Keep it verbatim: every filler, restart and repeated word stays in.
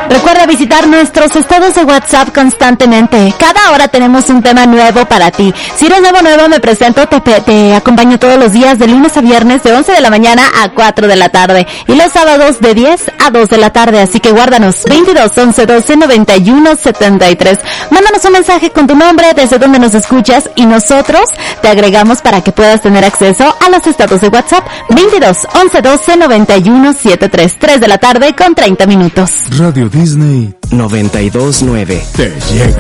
Recuerda visitar nuestros estados de WhatsApp constantemente. Cada hora tenemos un tema nuevo para ti. Si eres nuevo nuevo, me presento, te, te acompaño todos los días de lunes a viernes de once de la mañana a cuatro de la tarde y los sábados de diez a dos de la tarde. Así que guárdanos veintidós, once, doce, noventa y uno, setenta y tres. Mándanos un mensaje con tu nombre, desde donde nos escuchas y nosotros te agregamos para que puedas tener acceso a los estados de WhatsApp. Veintidós, once, doce, noventa y uno, setenta y tres. tres de la tarde con treinta minutos. Radio Disney noventa y dos nueve te llega.